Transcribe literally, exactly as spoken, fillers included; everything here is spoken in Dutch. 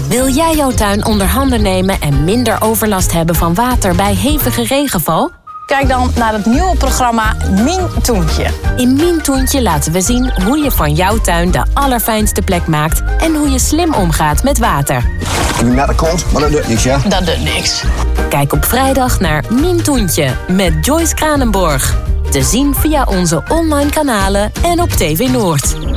Wil jij jouw tuin onder handen nemen en minder overlast hebben van water bij hevige regenval? Kijk dan naar het nieuwe programma Mien Toentje. In Mien Toentje laten we zien hoe je van jouw tuin de allerfijnste plek maakt en hoe je slim omgaat met water. Nu naar de kont, maar dat doet niks, ja? Dat doet niks. Kijk op vrijdag naar Mien Toentje met Joyce Kranenborg. Te zien via onze online kanalen en op T V Noord.